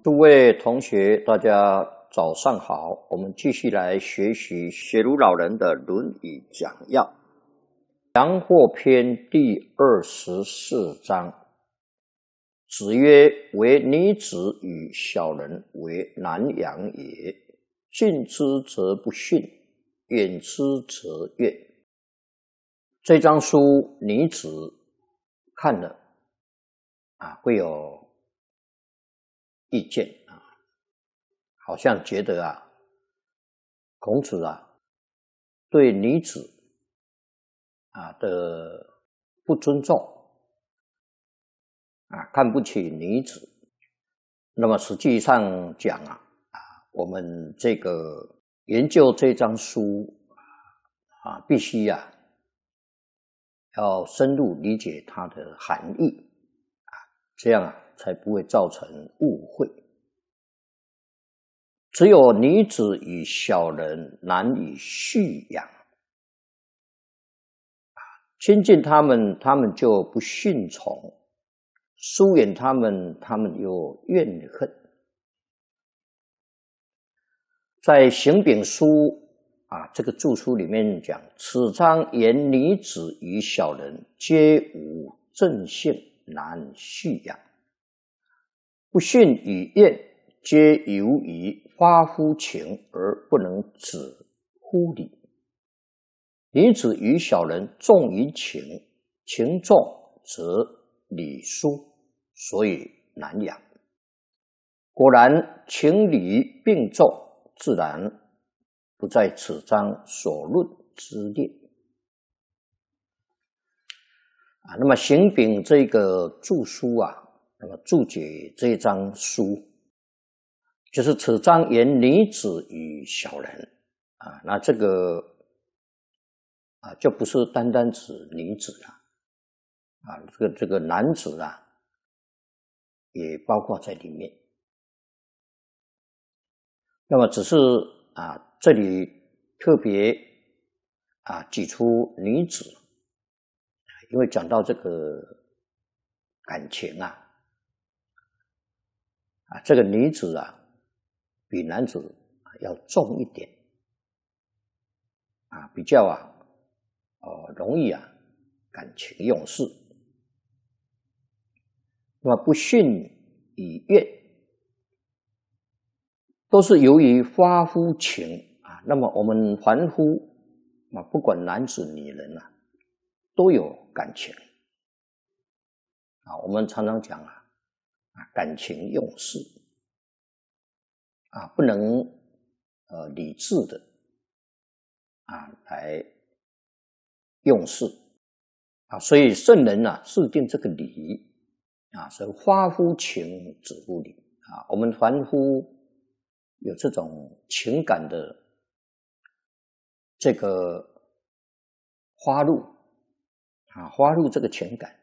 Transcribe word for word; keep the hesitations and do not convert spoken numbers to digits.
诸位同学，大家早上好。我们继续来学习学儒老人的《论语》讲要，阳货篇第二十四章。子曰：“为女子与小人为难养也，近之则不逊，远之则怨。”这张书女子看了啊，会有意见啊，好像觉得啊，孔子啊对女子啊的不尊重啊，看不起女子。那么实际上讲啊，啊，我们这个研究这张书啊，必须啊要深入理解它的含义啊，这样啊才不会造成误会。只有女子与小人难以蓄养，亲近他们，他们就不顺从；疏远他们，他们又怨恨。在行丙书啊这个注书里面讲，此章言女子与小人皆无正性，难蓄养。不逊与怨，皆由于发乎情而不能止乎礼。女子与小人重于情，情重则礼疏，所以难养。果然情理并重，自然不在此章所论之列。啊，那么行丙这个注书啊，那么注解这张书，就是此章言女子与小人啊，那这个啊就不是单单指女子了啊，这个这个男子啊也包括在里面。那么只是啊这里特别啊举出女子，因为讲到这个感情啊，啊这个女子啊比男子要重一点啊，比较啊哦容易啊感情用事。那么不逊与怨，都是由于发乎情啊。那么我们凡夫啊，不管男子女人啊，都有感情啊。我们常常讲啊，感情用事啊，不能呃理智的啊来用事啊。所以圣人啊制定这个礼啊，是发乎情，止乎礼啊。我们凡夫有这种情感的这个花露啊，花露这个情感